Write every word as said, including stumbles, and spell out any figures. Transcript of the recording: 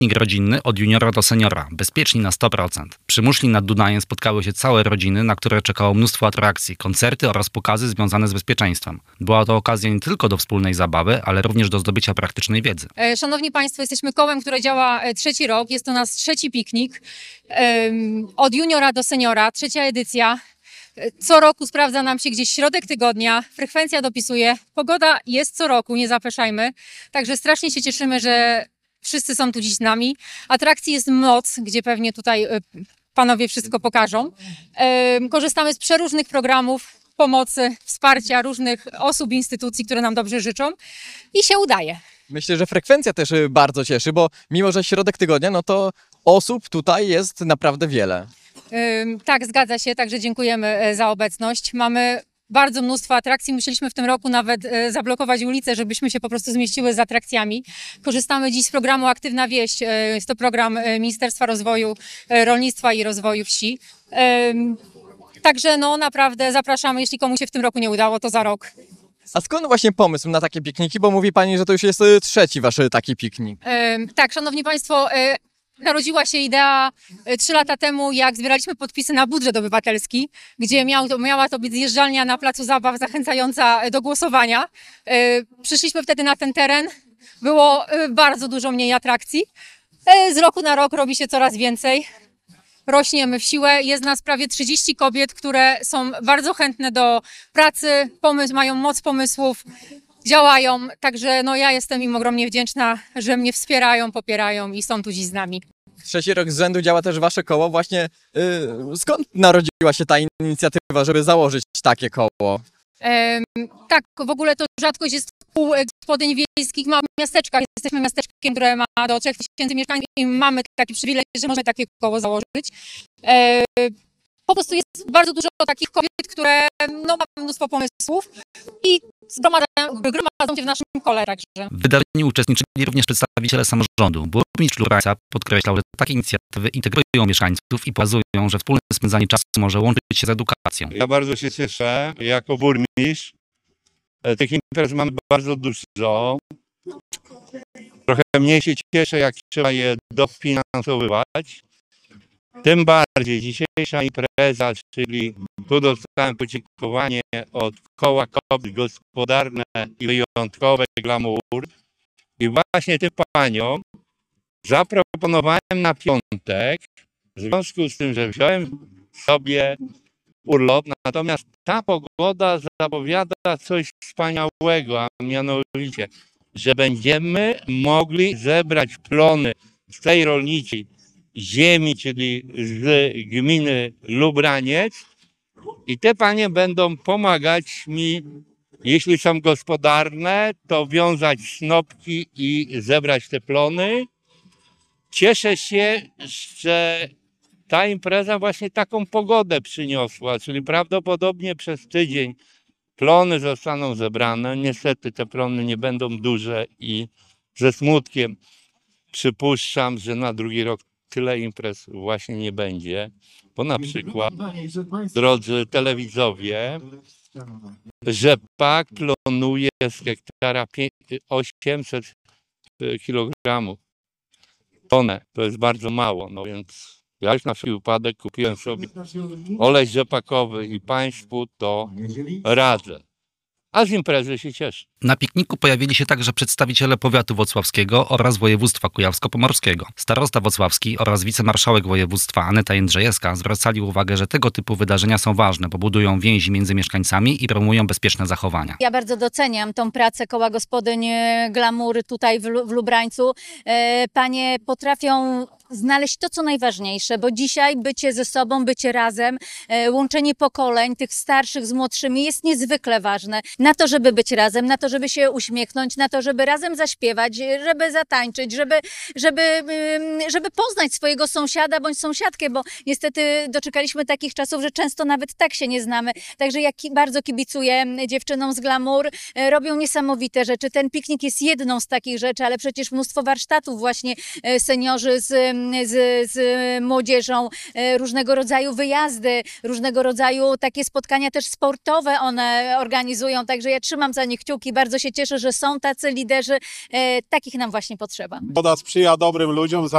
Piknik rodzinny od juniora do seniora. Bezpieczni na sto procent. Przy muszli nad Dunajem spotkały się całe rodziny, na które czekało mnóstwo atrakcji, koncerty oraz pokazy związane z bezpieczeństwem. Była to okazja nie tylko do wspólnej zabawy, ale również do zdobycia praktycznej wiedzy. Szanowni Państwo, jesteśmy kołem, które działa trzeci rok. Jest to nasz trzeci piknik. Od juniora do seniora, trzecia edycja. Co roku sprawdza nam się gdzieś środek tygodnia, frekwencja dopisuje, pogoda jest co roku, nie zapeszajmy. Także strasznie się cieszymy, że wszyscy są tu dziś z nami. Atrakcji jest moc, gdzie pewnie tutaj panowie wszystko pokażą. Korzystamy z przeróżnych programów pomocy, wsparcia różnych osób, instytucji, które nam dobrze życzą i się udaje. Myślę, że frekwencja też bardzo cieszy, bo mimo, że środek tygodnia, no to osób tutaj jest naprawdę wiele. Tak, zgadza się, także dziękujemy za obecność. Mamy bardzo mnóstwo atrakcji, musieliśmy w tym roku nawet zablokować ulicę, żebyśmy się po prostu zmieściły z atrakcjami. Korzystamy dziś z programu Aktywna Wieś, jest to program Ministerstwa Rozwoju Rolnictwa i Rozwoju Wsi. Także no naprawdę zapraszamy, jeśli komuś się w tym roku nie udało, to za rok. A skąd właśnie pomysł na takie pikniki? Bo mówi Pani, że to już jest trzeci Wasz taki piknik. Tak, Szanowni Państwo, narodziła się idea trzy lata temu, jak zbieraliśmy podpisy na budżet obywatelski, gdzie miał to, miała to być zjeżdżalnia na placu zabaw zachęcająca do głosowania. Przyszliśmy wtedy na ten teren, było bardzo dużo mniej atrakcji. Z roku na rok robi się coraz więcej. Rośniemy w siłę. Jest nas prawie trzydzieści kobiet, które są bardzo chętne do pracy, pomysł, mają moc pomysłów, działają. Także no, ja jestem im ogromnie wdzięczna, że mnie wspierają, popierają i są tu dziś z nami. Trzeci rok z rzędu działa też Wasze koło. Właśnie yy, skąd narodziła się ta inicjatywa, żeby założyć takie koło? Ehm, tak, w ogóle to rzadkość jest kół gospodyń wiejskich w małych miasteczkach. Jesteśmy miasteczkiem, które ma do trzech tysięcy mieszkańców i mamy taki przywilej, że możemy takie koło założyć. Ehm, po prostu jest bardzo dużo takich kobiet, które no, mają mnóstwo pomysłów i zgromadzają, gromadzą się w naszym kole. Także. W wydarzeniu uczestniczyli również przedstawiciele samorządu. Burmistrz Lurajca podkreślał, że takie inicjatywy integrują mieszkańców i pokazują, że wspólne spędzanie czasu może łączyć się z edukacją. Ja bardzo się cieszę jako burmistrz. Tych imprez mamy bardzo dużo. Trochę mniej się cieszę, jak trzeba je dofinansowywać. Tym bardziej dzisiejsza impreza, czyli tu dostałem podziękowanie od koła kobiet gospodarne i wyjątkowe Glamour. I właśnie tym paniom zaproponowałem na piątek, w związku z tym, że wziąłem sobie urlop, natomiast ta pogoda zapowiada coś wspaniałego, a mianowicie, że będziemy mogli zebrać plony z tej rolniczej ziemi, czyli z gminy Lubraniec i te panie będą pomagać mi, jeśli są gospodarne, to wiązać snopki i zebrać te plony. Cieszę się, że ta impreza właśnie taką pogodę przyniosła, czyli prawdopodobnie przez tydzień plony zostaną zebrane. Niestety te plony nie będą duże i ze smutkiem przypuszczam, że na drugi rok tyle imprez właśnie nie będzie, bo na przykład, drodzy telewidzowie, rzepak plonuje z hektara osiemset kilogramów. Tonę, to jest bardzo mało, no więc ja już na wszelki wypadek kupiłem sobie olej rzepakowy i Państwu to radzę. A z imprezy się cieszę. Na pikniku pojawili się także przedstawiciele powiatu włocławskiego oraz województwa kujawsko-pomorskiego. Starosta włocławski oraz wicemarszałek województwa Aneta Jędrzejewska zwracali uwagę, że tego typu wydarzenia są ważne, bo budują więzi między mieszkańcami i promują bezpieczne zachowania. Ja bardzo doceniam tą pracę koła gospodyń Glamour tutaj w, w Lubrańcu. Panie potrafią znaleźć to, co najważniejsze, bo dzisiaj bycie ze sobą, bycie razem, łączenie pokoleń, tych starszych z młodszymi jest niezwykle ważne. Na to, żeby być razem, na to, żeby się uśmiechnąć, na to, żeby razem zaśpiewać, żeby zatańczyć, żeby, żeby, żeby poznać swojego sąsiada bądź sąsiadkę, bo niestety doczekaliśmy takich czasów, że często nawet tak się nie znamy. Także ja bardzo kibicuję dziewczynom z Glamour, robią niesamowite rzeczy. Ten piknik jest jedną z takich rzeczy, ale przecież mnóstwo warsztatów właśnie seniorzy z z, z młodzieżą, e, różnego rodzaju wyjazdy, różnego rodzaju takie spotkania też sportowe one organizują, także ja trzymam za nich kciuki, bardzo się cieszę, że są tacy liderzy, e, takich nam właśnie potrzeba. Woda sprzyja dobrym ludziom,